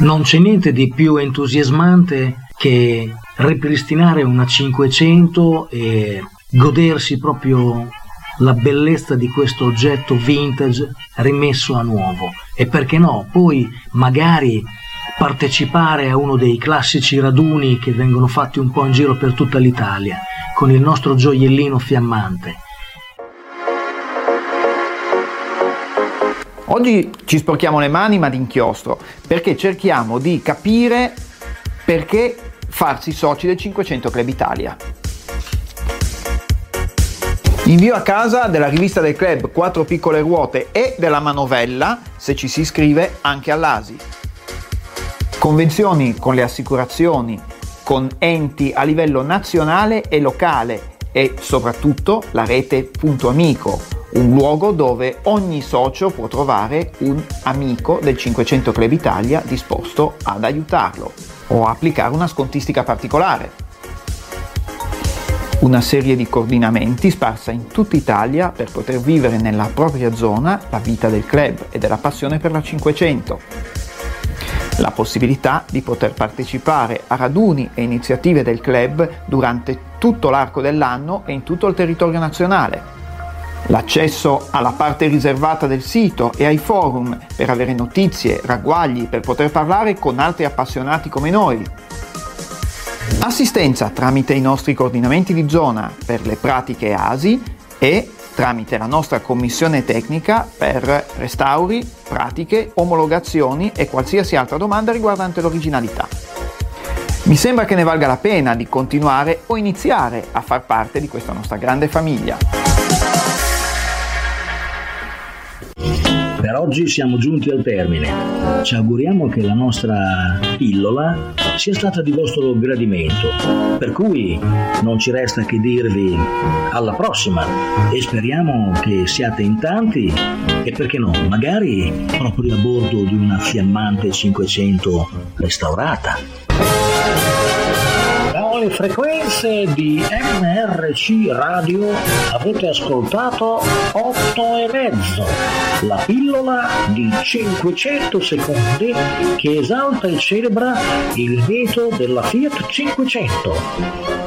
Non c'è niente di più entusiasmante che ripristinare una 500 e godersi proprio la bellezza di questo oggetto vintage rimesso a nuovo, e perché no, poi magari partecipare a uno dei classici raduni che vengono fatti un po' in giro per tutta l'Italia con il nostro gioiellino fiammante. Oggi ci sporchiamo le mani ma d'inchiostro, perché cerchiamo di capire perché farsi soci del 500 Club Italia. Invio a casa della rivista del club 4 piccole ruote e della manovella se ci si iscrive anche all'ASI. Convenzioni con le assicurazioni, con enti a livello nazionale e locale e soprattutto la rete Punto Amico, un luogo dove ogni socio può trovare un amico del 500 Club Italia disposto ad aiutarlo o applicare una scontistica particolare. Una serie di coordinamenti sparsa in tutta Italia per poter vivere nella propria zona la vita del club e della passione per la 500. La possibilità di poter partecipare a raduni e iniziative del club durante tutto l'arco dell'anno e in tutto il territorio nazionale. L'accesso alla parte riservata del sito e ai forum per avere notizie, ragguagli, per poter parlare con altri appassionati come noi. Assistenza tramite i nostri coordinamenti di zona per le pratiche ASI e tramite la nostra commissione tecnica per restauri, pratiche, omologazioni e qualsiasi altra domanda riguardante l'originalità. Mi sembra che ne valga la pena di continuare o iniziare a far parte di questa nostra grande famiglia. Per oggi siamo giunti al termine. Ci auguriamo che la nostra pillola sia stata di vostro gradimento, per cui non ci resta che dirvi alla prossima e speriamo che siate in tanti e, perché no, magari proprio a bordo di una fiammante 500 restaurata. Dalle frequenze di MRC Radio avete ascoltato 8,5, la pillola di 500 secondi che esalta e celebra il mito della Fiat 500.